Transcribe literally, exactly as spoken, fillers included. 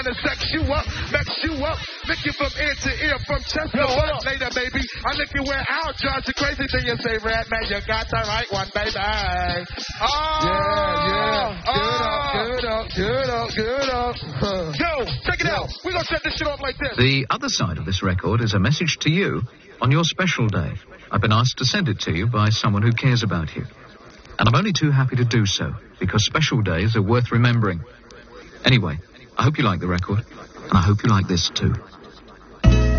to sex you up, mess you up, lick you from ear to ear, from chest to butt. Later, baby, I lick you where out, Josh. The crazy thing you say, Red Man, you got the right one, baby. Oh, yeah, yeah. Good up, good up, good up, good up. Yo, check it out. We're going to set this shit off like this. The other side of this record is a message to you on your special day. I've been asked to send it to you by someone who cares about you. And I'm only too happy to do so, because special days are worth remembering. Anyway, I hope you like the record, and I hope you like this too.